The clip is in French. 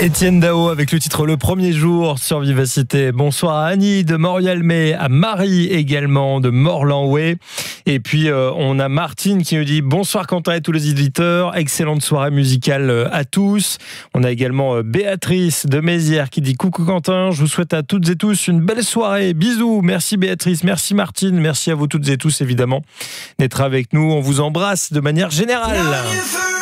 Étienne Dao avec le titre Le Premier Jour sur Vivacité. Bonsoir à Annie de Morialmé, à Marie également de Morlanway. Et puis on a Martine qui nous dit bonsoir Quentin et tous les auditeurs, excellente soirée musicale à tous. On a également Béatrice de Mézières qui dit coucou Quentin, je vous souhaite à toutes et tous une belle soirée, bisous, merci Béatrice, merci Martine, merci à vous toutes et tous évidemment d'être avec nous, on vous embrasse de manière générale.